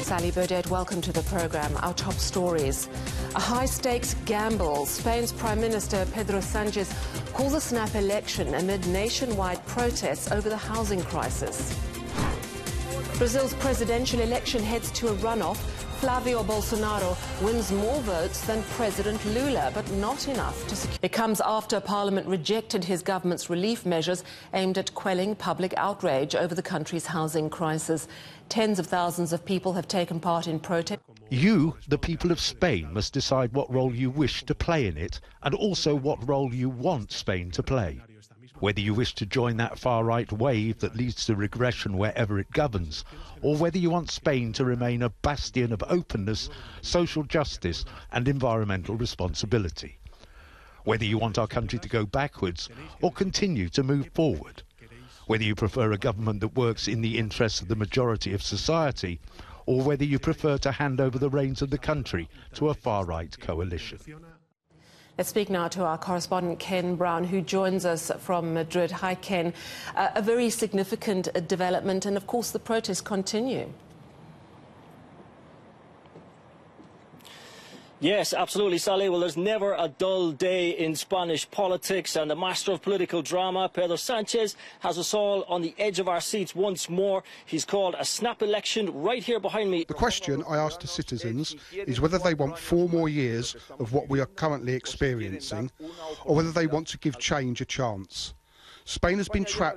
Sally Burdett. Welcome to the programme. Our top stories. A high-stakes gamble. Spain's Prime Minister Pedro Sánchez calls a snap election amid nationwide protests over the housing crisis. Brazil's presidential election heads to a runoff. Flavio Bolsonaro wins more votes than President Lula, but not enough to secure. It comes after Parliament rejected his government's relief measures aimed at quelling public outrage over the country's housing crisis. Tens of thousands of people have taken part in protests. You, the people of Spain, must decide what role you wish to play in it, and also what role you want Spain to play. Whether you wish to join that far-right wave that leads to regression wherever it governs, or whether you want Spain to remain a bastion of openness, social justice and environmental responsibility. Whether you want our country to go backwards or continue to move forward. Whether you prefer a government that works in the interests of the majority of society, or whether you prefer to hand over the reins of the country to a far-right coalition. Let's speak now to our correspondent Ken Brown, who joins us from Madrid. Hi, Ken. A very significant development, and of course the protests continue. Yes, absolutely, Sally. Well, there's never a dull day in Spanish politics, and the master of political drama, Pedro Sánchez, has us all on the edge of our seats once more. He's called a snap election right here behind me. The question I ask to citizens is whether they want 4 more years of what we are currently experiencing, or whether they want to give change a chance. Spain has been trapped